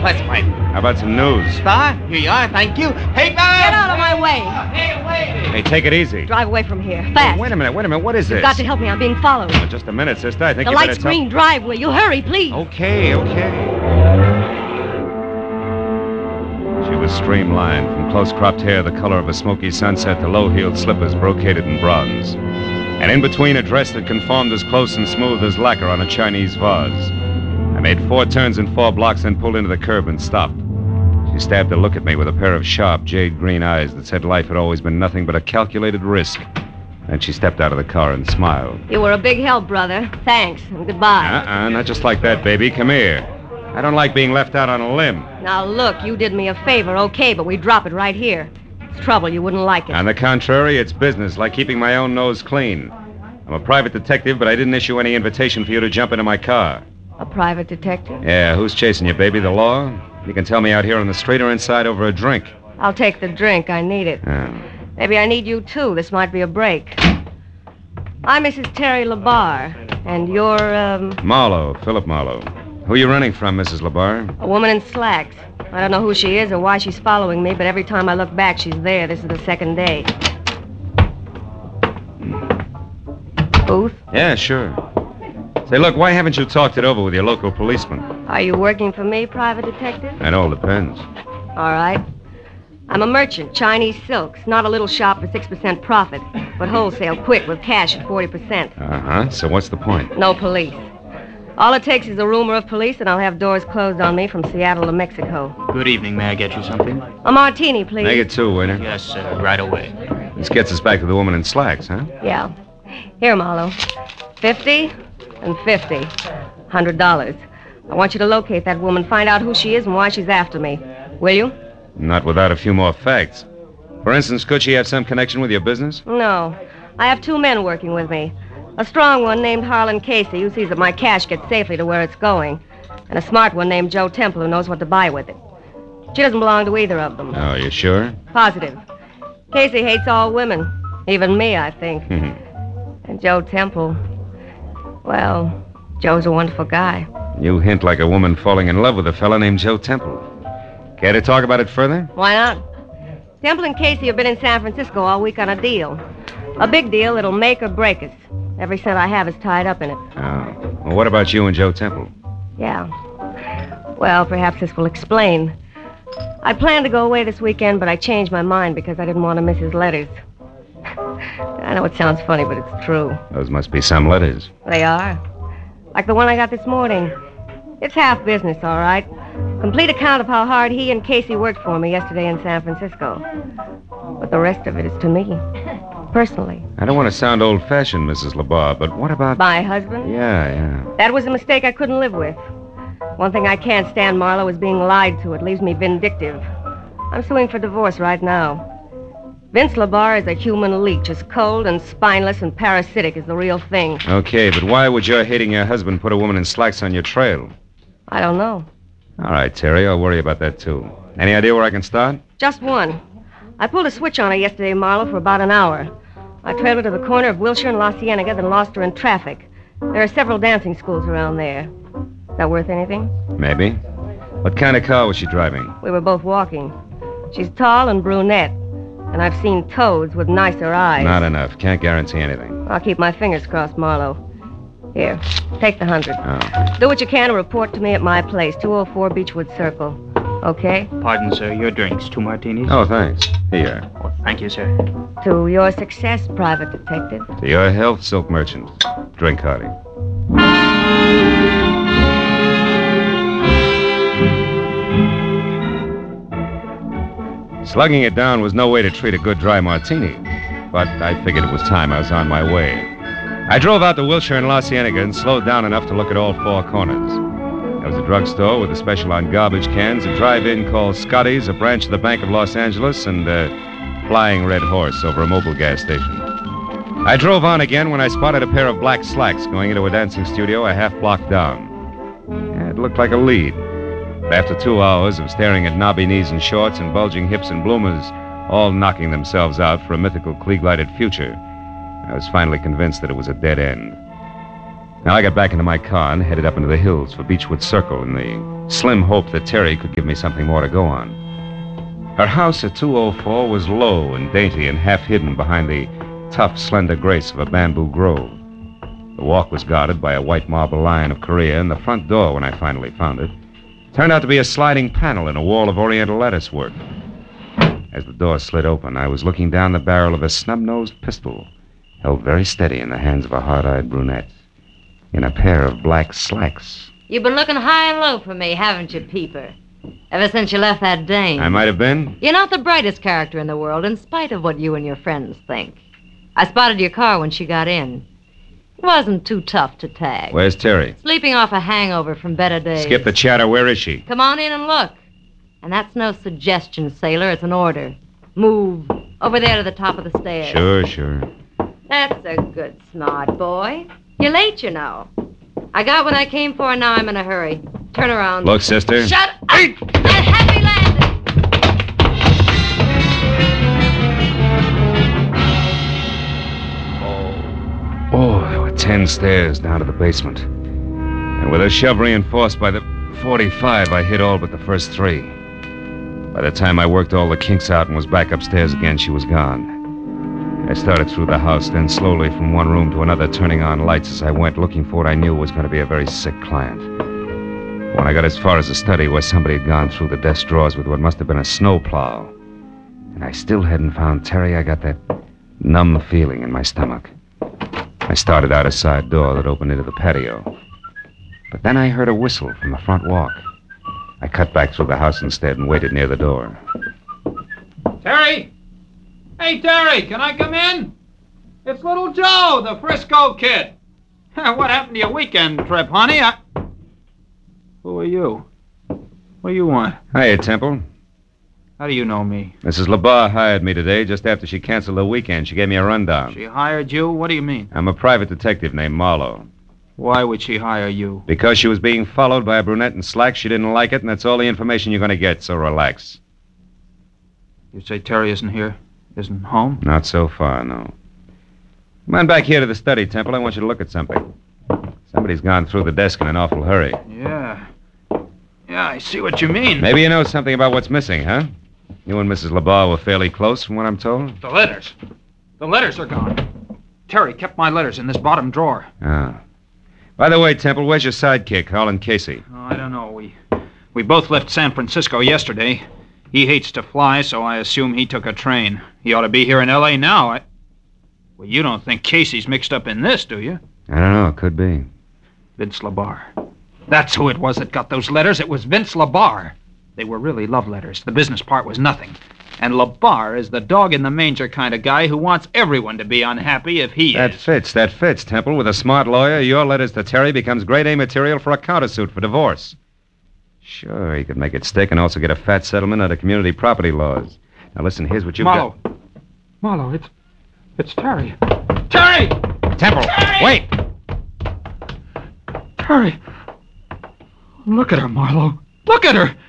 classified. How about some news? Star, here you are. Thank you. Paper! Get out of my way. Hey, take it easy. Drive away from here. Fast. Wait a minute. What is this? You've got to help me. I'm being followed. Oh, just a minute, sister. I think The you better light's green. Drive, will you? Hurry, please. Okay. She was streamlined, from close-cropped hair the color of a smoky sunset to low-heeled slippers brocaded in bronze. And in between, a dress that conformed as close and smooth as lacquer on a Chinese vase. I made 4 turns in 4 blocks, then pulled into the curb and stopped. She stabbed a look at me with a pair of sharp, jade-green eyes that said life had always been nothing but a calculated risk. Then she stepped out of the car and smiled. You were a big help, brother. Thanks, and goodbye. Not just like that, baby. Come here. I don't like being left out on a limb. Now, look, you did me a favor, okay, but we drop it right here. It's trouble. You wouldn't like it. On the contrary, it's business, like keeping my own nose clean. I'm a private detective, but I didn't issue any invitation for you to jump into my car. A private detective? Yeah, who's chasing you, baby? The law? You can tell me out here on the street or inside over a drink. I'll take the drink. I need it. Oh. Maybe I need you, too. This might be a break. I'm Mrs. Terry Labar, and you're, Marlowe, Philip Marlowe. Who are you running from, Mrs. Labar? a woman in slacks. I don't know who she is or why she's following me, but every time I look back, she's there. This is the second day. Booth? Yeah, sure. Say, look, why haven't you talked it over with your local policeman? Are you working for me, private detective? It all depends. All right. I'm a merchant, Chinese silks. Not a little shop for 6% profit, but wholesale, quick, with cash at 40%. Uh-huh. So what's the point? No police. All it takes is a rumor of police, and I'll have doors closed on me from Seattle to Mexico. Good evening. May I get you something? A martini, please. Make it 2, waiter. Yes, sir. Right away. This gets us back to the woman in slacks, huh? Yeah. Here, Marlowe. 50 and 50. $100. I want you to locate that woman, find out who she is and why she's after me. Will you? Not without a few more facts. For instance, could she have some connection with your business? No. I have 2 men working with me. A strong one named Harlan Casey, who sees that my cash gets safely to where it's going. And a smart one named Joe Temple, who knows what to buy with it. She doesn't belong to either of them. Oh, you sure? Positive. Casey hates all women. Even me, I think. And Joe Temple, well, Joe's a wonderful guy. You hint like a woman falling in love with a fella named Joe Temple. Care to talk about it further? Why not? Temple and Casey have been in San Francisco all week on a deal. A big deal that'll make or break us. Every cent I have is tied up in it. Oh. Well, what about you and Joe Temple? Yeah. Well, perhaps this will explain. I planned to go away this weekend, but I changed my mind because I didn't want to miss his letters. I know it sounds funny, but it's true. Those must be some letters. They are. Like the one I got this morning. It's half business, all right. Complete account of how hard he and Casey worked for me yesterday in San Francisco. But the rest of it is to me. Personally. I don't want to sound old-fashioned, Mrs. Labar, but what about... My husband? Yeah. That was a mistake I couldn't live with. One thing I can't stand, Marlowe, is being lied to. It leaves me vindictive. I'm suing for divorce right now. Vince Labar is a human leech, as cold and spineless and parasitic as the real thing. Okay, but why would your hating your husband put a woman in slacks on your trail? I don't know. All right, Terry, I'll worry about that, too. Any idea where I can start? Just one. I pulled a switch on her yesterday, Marlowe, for about an hour. I trailed her to the corner of Wilshire and La Cienega, then lost her in traffic. There are several dancing schools around there. Is that worth anything? Maybe. What kind of car was she driving? We were both walking. She's tall and brunette, and I've seen toads with nicer eyes. Not enough. Can't guarantee anything. I'll keep my fingers crossed, Marlowe. Here, take the 100. Oh. Do what you can to report to me at my place, 204 Beechwood Circle. Okay? Pardon, sir. Your drinks. 2 martinis? Oh, thanks. Here. Oh, thank you, sir. To your success, private detective. To your health, silk merchant. Drink hearty. Slugging it down was no way to treat a good dry martini, but I figured it was time I was on my way. I drove out to Wilshire and La Cienega and slowed down enough to look at all 4 corners. There was a drugstore with a special on garbage cans, a drive-in called Scotty's, a branch of the Bank of Los Angeles, and a flying red horse over a mobile gas station. I drove on again when I spotted a pair of black slacks going into a dancing studio a half block down. Yeah, it looked like a lead. But after 2 hours of staring at knobby knees and shorts and bulging hips and bloomers, all knocking themselves out for a mythical Klieg-lighted future, I was finally convinced that it was a dead end. Now I got back into my car and headed up into the hills for Beechwood Circle in the slim hope that Terry could give me something more to go on. Her house at 204 was low and dainty and half hidden behind the tough, slender grace of a bamboo grove. The walk was guarded by a white marble lion of Korea, and the front door, when I finally found it, turned out to be a sliding panel in a wall of Oriental lattice work. As the door slid open, I was looking down the barrel of a snub-nosed pistol, held very steady in the hands of a hard-eyed brunette, in a pair of black slacks. You've been looking high and low for me, haven't you, Peeper? Ever since you left that dame. I might have been. You're not the brightest character in the world, in spite of what you and your friends think. I spotted your car when she got in. It wasn't too tough to tag. Where's Terry? Sleeping off a hangover from better days. Skip the chatter. Where is she? Come on in and look. And that's no suggestion, sailor. It's an order. Move. Over there to the top of the stairs. Sure. That's a good, smart boy. You're late, you know. I got what I came for, and now I'm in a hurry. Turn around. Look, sister. Shut up! And happy landing! Oh, there were 10 stairs down to the basement. And with a shove reinforced by the 45, I hit all but the first 3. By the time I worked all the kinks out and was back upstairs again, she was gone. I started through the house, then slowly from one room to another, turning on lights as I went, looking for what I knew was going to be a very sick client. When I got as far as the study, where somebody had gone through the desk drawers with what must have been a snowplow, and I still hadn't found Terry, I got that numb feeling in my stomach. I started out a side door that opened into the patio. But then I heard a whistle from the front walk. I cut back through the house instead and waited near the door. Terry! Hey, Terry, can I come in? It's little Joe, the Frisco kid. What happened to your weekend trip, honey? Who are you? What do you want? Hiya, Temple. How do you know me? Mrs. LaBarre hired me today just after she canceled the weekend. She gave me a rundown. She hired you? What do you mean? I'm a private detective named Marlowe. Why would she hire you? Because she was being followed by a brunette in slacks. She didn't like it, and that's all the information you're going to get, so relax. You say Terry isn't here? Isn't home? Not so far, no. Come on back here to the study, Temple. I want you to look at something. Somebody's gone through the desk in an awful hurry. Yeah, I see what you mean. Maybe you know something about what's missing, huh? You and Mrs. LaBarre were fairly close, from what I'm told. The letters. The letters are gone. Terry kept my letters in this bottom drawer. Ah. By the way, Temple, where's your sidekick, Harlan Casey? Oh, I don't know. We both left San Francisco yesterday. He hates to fly, so I assume he took a train. He ought to be here in L.A. now. Well, you don't think Casey's mixed up in this, do you? I don't know. It could be. Vince LaBarre. That's who it was that got those letters. It was Vince LaBarre. They were really love letters. The business part was nothing. And LaBarre is the dog-in-the-manger kind of guy who wants everyone to be unhappy if he is. That fits, Temple. With a smart lawyer, your letters to Terry becomes grade A material for a countersuit for divorce. Sure, he could make it stick and also get a fat settlement under community property laws. Now, listen, here's what you've got. Marlowe, it's Terry. Terry! Temple, Terry! wait! Terry! Look at her, Marlowe. Look at her!